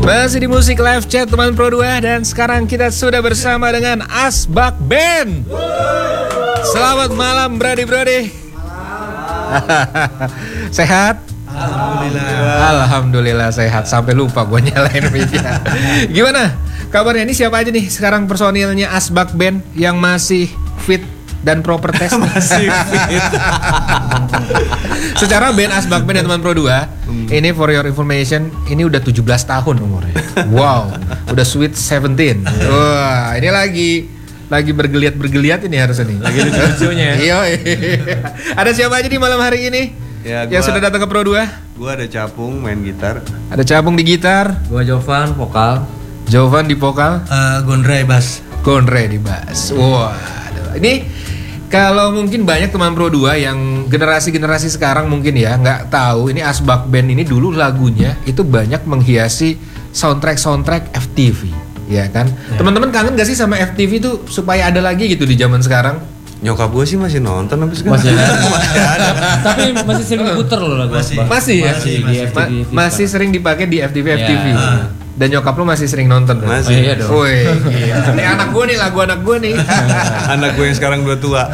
Masih di Musik Live Chat teman Pro 2. Dan sekarang kita sudah bersama dengan Asbak Band. Selamat malam Brody. Sehat? Alhamdulillah sehat. Sampai lupa gue nyalain media. Gimana kabarnya? Ini siapa aja nih sekarang personilnya Asbak Band yang masih fit dan proper test? Masih fit. Secara band Asbak Band ya teman Pro 2, ini for your information, ini udah 17 tahun umurnya. Wow, udah sweet 17. Wah, ini lagi bergeliat ini harusnya nih. Lagi lucu-lucunya ya. Iya. Ada siapa aja di malam hari ini? Ya, yang sudah datang ke Pro 2? Gua ada Capung main gitar. Ada Capung di gitar. Gua Jovan vokal. Jovan di vokal. Gondre bass. Gondre di bass. Wah, ini kalau mungkin banyak teman Pro 2 yang generasi sekarang mungkin ya nggak tahu ini Asbak Band ini dulu lagunya itu banyak menghiasi soundtrack FTV, ya kan? Ya. Teman-teman kangen gak sih sama FTV itu supaya ada lagi gitu di zaman sekarang? Nyokap gue sih masih nonton sampai sekarang. Masih ada. Tapi masih sering puter loh lagu Asbak. Masih ya? Masih sering dipakai di FTV. Dan nyokap lu masih sering nonton? Masih. Oh, iya dong. Woi, iya. Ini anak gue nih, lagu anak gue nih. Anak gue yang sekarang udah tua.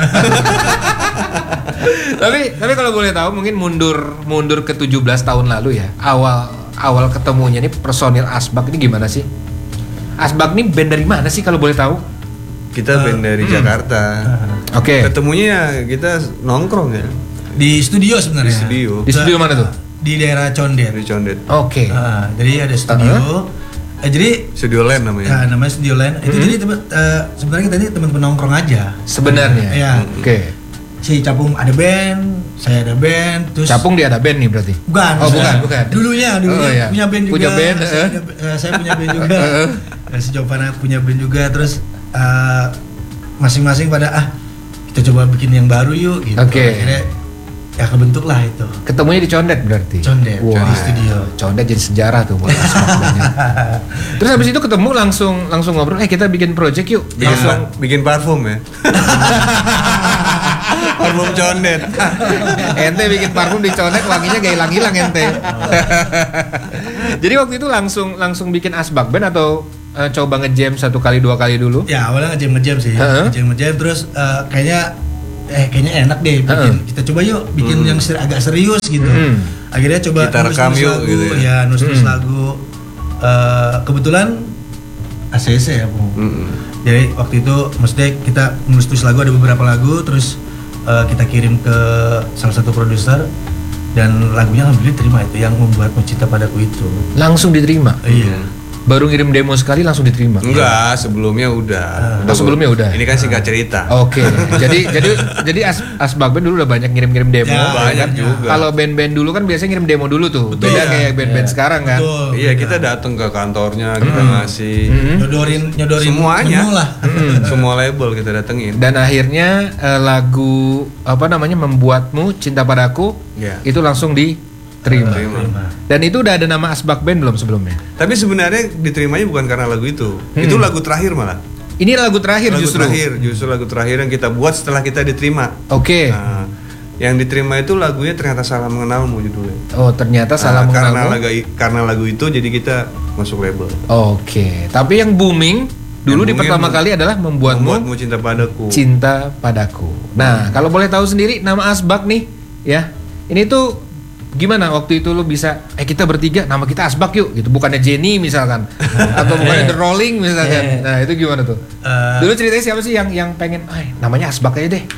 tapi kalau boleh tahu mungkin mundur ke 17 tahun lalu ya. Awal ketemunya nih personil Asbak ini gimana sih? Asbak ini band dari mana sih kalau boleh tahu? Kita band dari Jakarta. Oke. Ketemunya ya kita nongkrong ya. Di studio sebenarnya. Di studio mana tuh? Di daerah Condet. Di Condet. Oke. Jadi ada studio. Jadi Studio Land namanya. Namanya Studio Land. Itu jadi sebenarnya kita ini teman-teman nongkrong aja. Sebenarnya. Iya. Oke. Si Capung ada band, saya ada band, terus Capung dia ada band nih berarti. Bukan. Oh, bukan. Dulunya iya. punya band juga. Punya band, Saya punya band juga. Si Jovana punya band juga, terus masing-masing pada kita coba bikin yang baru yuk gitu. Oke. Akhirnya ya kebentuk lah itu. Ketemunya di Condet berarti. Condet. Wah, di studio. Condet jadi sejarah tuh buat Asbak Bandnya. Terus habis itu ketemu langsung ngobrol, kita bikin project yuk. Bikin parfum ya. Parfum Condet. Ente bikin parfum di Condet, wanginya gak hilang-hilang ente. Jadi waktu itu langsung bikin Asbak Band atau coba nge-jam 1 kali 2 kali dulu? Ya awalnya nge-jam sih. Nge-jam terus kayaknya enak deh bikin. Kita coba yuk bikin yang agak serius gitu. Akhirnya coba kita rekam yuk lagu, gitu ya. Nulis lagu. Kebetulan ACC ya, Bu. Jadi waktu itu maksudnya kita nulis lagu, ada beberapa lagu, terus kita kirim ke salah satu produser dan lagunya alhamdulillah terima, itu yang membuatmu cinta padaku itu. Langsung diterima? Iya. Baru ngirim demo sekali langsung diterima? Enggak, sebelumnya udah. Sebelumnya udah? Ini kan singkat cerita. Oke. Jadi Asbak Band dulu udah banyak ngirim demo. Ya, banyak juga. Kalau band-band dulu kan biasanya ngirim demo dulu tuh. Betul, beda kayak band-band sekarang kan. Betul. Iya, kita datang ke kantornya, kita ngasih nyodorin semuanya. semua lah. Semua label kita datengin. Dan akhirnya lagu Membuatmu Cinta Padaku itu langsung diterima. Dan itu udah ada nama Asbak Band belum sebelumnya? Tapi sebenarnya diterimanya bukan karena lagu itu. Itu lagu terakhir malah. Ini lagu terakhir justru lagu terakhir yang kita buat setelah kita diterima. Oke. Nah, yang diterima itu lagunya ternyata Salah Mengenalmu judulnya. Oh, ternyata Salah Mengenalmu. Karena lagu itu jadi kita masuk label. Oke. Tapi yang booming dulu di pertama kali adalah Membuatmu Cinta Padaku. Nah, kalau boleh tahu sendiri nama Asbak nih, ya. Ini tuh gimana waktu itu lu bisa kita bertiga nama kita Asbak yuk gitu, bukannya Jenny misalkan atau bukannya The Rolling misalkan. Nah, itu gimana tuh? Dulu ceritanya siapa sih yang pengen namanya Asbak aja deh?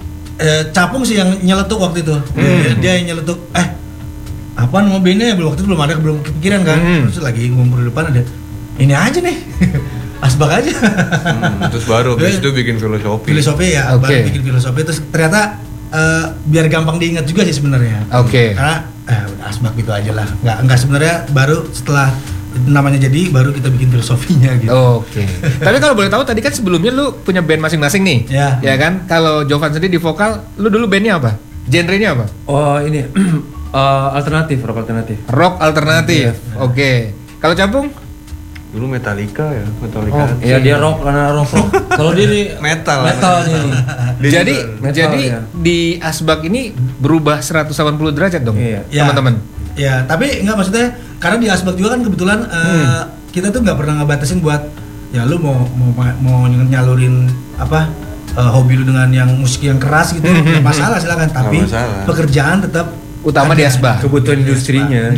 Capung sih yang nyeletuk waktu itu. Dia yang nyeletuk apa nama bandnya, waktu itu belum kepikiran kan. Terus lagi ngumpul di depan ada ini aja nih. Asbak aja. Terus baru habis itu bikin filosofi ya. Baru bikin filosofi, terus ternyata biar gampang diingat juga sih sebenarnya. Oke. Karena udah Asbak gitu aja lah. Nggak sebenarnya baru setelah namanya jadi baru kita bikin filosofinya gitu. Oke. Tapi kalau boleh tahu tadi kan sebelumnya lu punya band masing-masing nih. Ya kan? Kalau Jovan sendiri di vokal, lu dulu bandnya apa? Genrenya apa? Oh, ini alternatif, rock alternatif. Rock alternatif. Oke. Kalau Capung? Dulu Metallica. Iya, dia rock karena rock. Kalau dia ini metal nih. Jadi di Asbak ini berubah 180 derajat dong, teman-teman. Ya, tapi enggak maksudnya karena di Asbak juga kan kebetulan kita tuh nggak pernah ngebatasin buat ya lu mau nyalurin apa hobi lu dengan yang musik yang keras gitu nggak masalah silakan, tapi pekerjaan tetap utama di Asbak. Kebutuhan industrinya.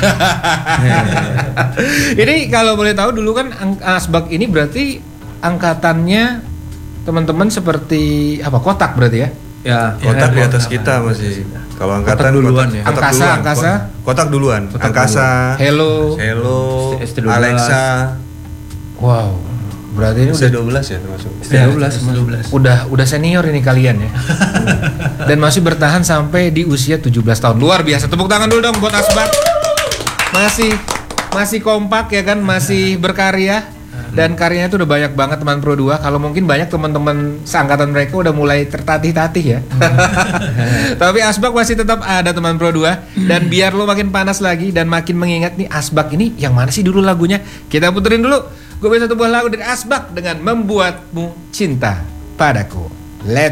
Ini kalau boleh tahu dulu kan Asbak ini berarti angkatannya teman-teman seperti apa? Kotak berarti ya? Ya, kotak di atas kita masih. Kalau angkatan duluan ya. Angkasa. Kotak duluan. Angkasa. Hello. Alexa. Wow. Berarti ini udah 12 ya termasuk. 12. Udah senior ini kalian ya. Dan masih bertahan sampai di usia 17 tahun. Luar biasa. Tepuk tangan dulu dong buat Asbak. Masih kompak ya kan, masih berkarya. Dan karyanya itu udah banyak banget teman Pro 2. Kalau mungkin banyak teman-teman seangkatan mereka udah mulai tertatih-tatih ya. Tapi Asbak masih tetap ada teman Pro 2. Dan biar lo makin panas lagi dan makin mengingat nih Asbak ini yang mana sih dulu lagunya, kita puterin dulu. Gue punya satu buah lagu dari Asbak dengan Membuatmu Cinta Padaku. Let's